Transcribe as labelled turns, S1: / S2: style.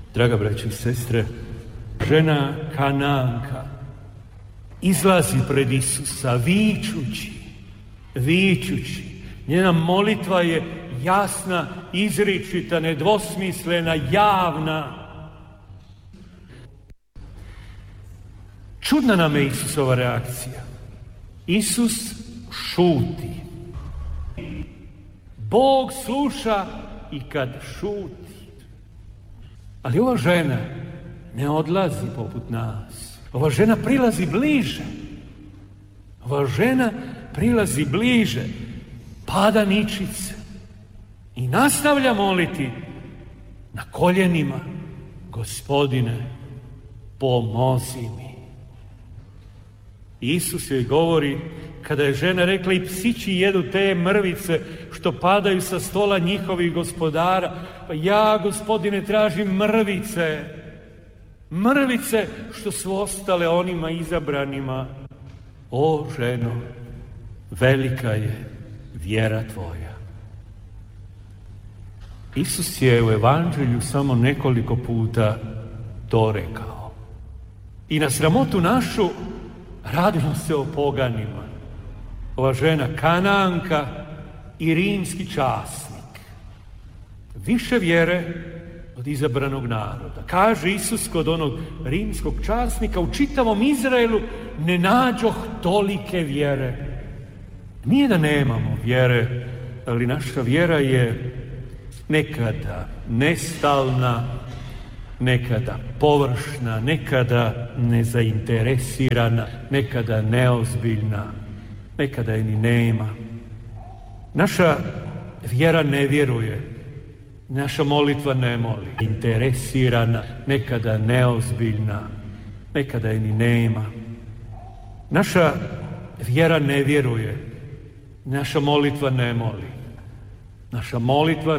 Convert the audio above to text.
S1: Draga braćo i sestre, žena Kananka izlazi pred Isusa vičući. Njena molitva je jasna, izričita, nedvosmislena, javna. Čudna nam je Isusova reakcija. Isus šuti. Bog sluša i kad šuti. Ali ova žena ne odlazi poput nas. Ova žena prilazi bliže. Pada ničice i nastavlja moliti na koljenima: Gospodine, pomozi mi. Isus joj govori, kada je žena rekla: i psići jedu te mrvice što padaju sa stola njihovih gospodara, pa ja, Gospodine, tražim mrvice što su ostale onima izabranima. O ženo, velika je vjera tvoja. Isus je u Evanđelju samo nekoliko puta to rekao. I na sramotu našu radilo se o poganima. Ova žena Kananka i rimski časnik. Više vjere od izabranog naroda. Kaže Isus kod onog rimskog časnika: u čitavom Izraelu ne nađoh tolike vjere. Nije da nemamo vjere, ali naša vjera je nekada nestalna, nekada površna, nekada nezainteresirana, nekada neozbiljna, nekada je ni nema. Naša vjera ne vjeruje, naša molitva ne moli. Interesirana, nekada neozbiljna, nekada je ni nema. Naša vjera ne vjeruje, naša molitva ne moli. Naša molitva